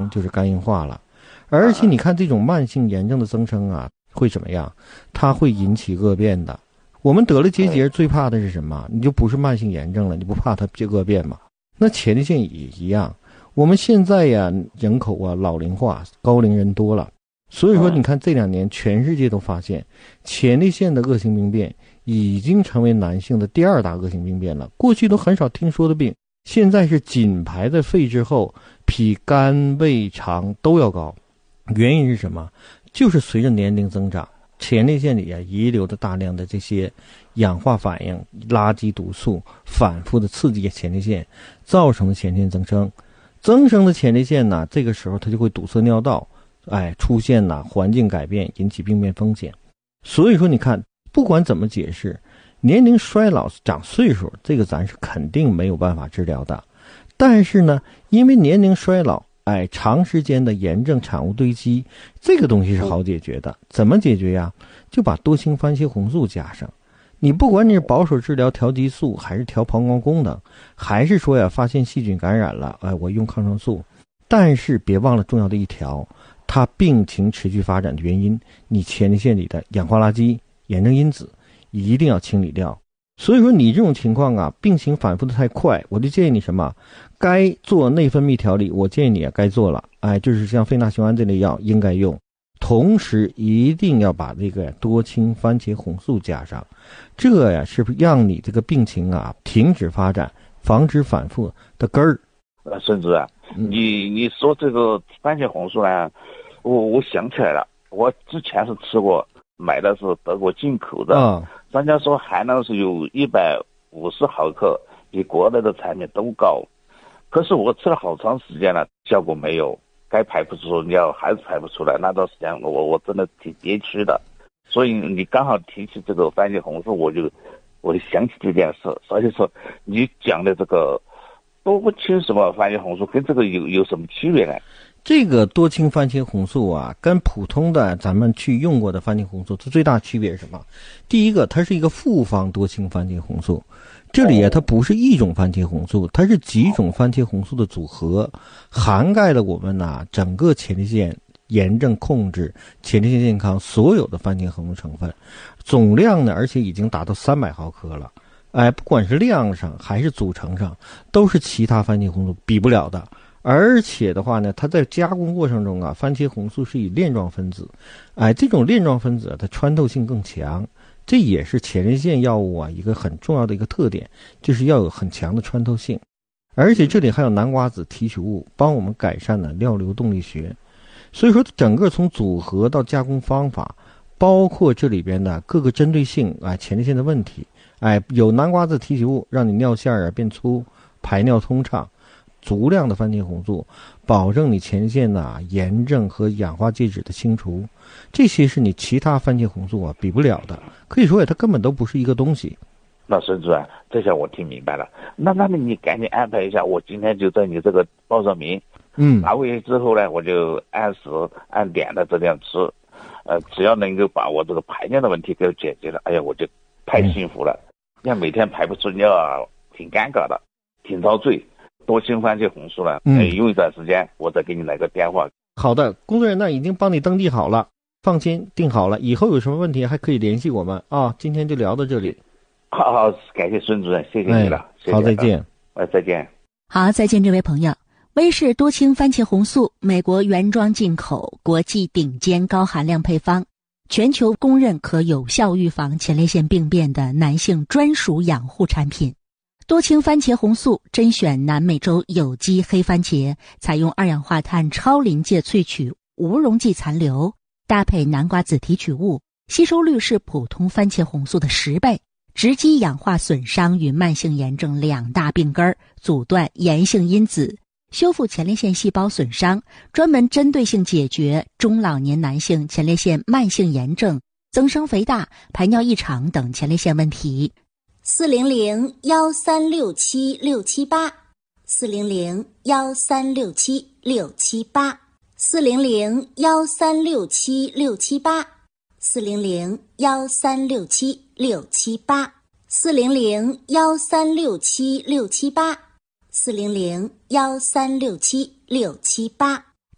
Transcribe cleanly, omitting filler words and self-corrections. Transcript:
就是肝硬化了。而且你看这种慢性炎症的增生啊，会怎么样？它会引起恶变的。我们得了结节最怕的是什么？你就不是慢性炎症了，你不怕它恶变吗？那前列腺也一样。我们现在呀，人口啊老龄化，高龄人多了，所以说你看这2年全世界都发现前列腺的恶性病变已经成为男性的第2大恶性病变了。过去都很少听说的病，现在是紧排在肺之后，比肝、胃、肠都要高。原因是什么？就是随着年龄增长，前列腺里遗留的大量的这些氧化反应、垃圾毒素反复的刺激前列腺，造成的前列腺增生。增生的前列腺呢，这个时候它就会堵塞尿道，出现环境改变，引起病变风险。所以说你看，不管怎么解释，年龄衰老长岁数，这个咱是肯定没有办法治疗的。但是呢，因为年龄衰老，长时间的炎症产物堆积，这个东西是好解决的。怎么解决呀？就把多氢番茄红素加上。你不管你是保守治疗调激素，还是调膀胱功能，还是说发现细菌感染了，我用抗生素，但是别忘了重要的一条，它病情持续发展的原因，你前列腺里的氧化垃圾、炎症因子一定要清理掉。所以说你这种情况啊，病情反复的太快，我就建议你什么，该做内分泌调理，我建议你该做了，就是像费纳雄胺这类药应该用，同时一定要把这个多氢番茄红素加上，这是不是让你这个病情停止发展，防止反复的根儿。 孙主任，你说这个番茄红素呢，我想起来了，我之前是吃过，买的是德国进口的，专家说含量是有150毫克，比国内的产品都高。可是我吃了好长时间了，效果没有，该排不出尿还是排不出来。那段时间我真的挺憋屈的。所以你刚好提起这个番茄红素，我就想起这件事。所以说你讲的这个多氢什么番茄红素跟这个有什么区别呢？ 这个多氢番茄红素跟普通的咱们去用过的番茄红素，它最大区别是什么？第一个，它是一个复方多氢番茄红素，这里它不是一种番茄红素，它是几种番茄红素的组合，涵盖了我们整个前列腺炎症控制、前列腺健康所有的番茄红素成分，总量呢，而且已经达到300毫克了。不管是量上还是组成上，都是其他番茄红素比不了的。而且的话呢，它在加工过程中番茄红素是以链状分子，这种链状分子它穿透性更强，这也是前列腺药物一个很重要的一个特点，就是要有很强的穿透性。而且这里还有南瓜子提取物，帮我们改善了尿流动力学。所以说整个从组合到加工方法，包括这里边的各个针对性前列腺的问题，有南瓜子提取物让你尿线变粗，排尿通畅，足量的番茄红素保证你前列腺炎症和氧化介质的清除，这些是你其他番茄红素比不了的，可以说它根本都不是一个东西。 那孙主任，这下我听明白了。那你赶紧安排一下，我今天就在你这个报上名，拿回去之后呢，我就按时按点的这样吃，只要能够把我这个排尿的问题给解决了，哎呀，我就太幸福了。要每天排不出尿挺尴尬的，挺遭罪。多氢番茄红素了，用一段时间我再给你来个电话。 好的，工作人员已经帮你登记好了，放心，定好了，以后有什么问题还可以联系我们今天就聊到这里。 好，感谢孙主任，谢谢你了。谢谢。 好，再见。 再见。 好，再见，这位朋友。威士多氢番茄红素，美国原装进口，国际顶尖高含量配方，全球公认可有效预防前列腺病变的男性专属养护产品。多氢番茄红素甄选南美洲有机黑番茄，采用二氧化碳超临界萃取，无溶剂残留，搭配南瓜子提取物，吸收率是普通番茄红素的10倍，直击氧化损伤与慢性炎症2大病根，阻断炎性因子，修复前列腺细胞损伤，专门针对性解决中老年男性前列腺慢性炎症、增生肥大、排尿异常等前列腺问题。 400-1367-678 400-1367-678 400-1367-678 400-1367-678 400-1367-678 400-1367-678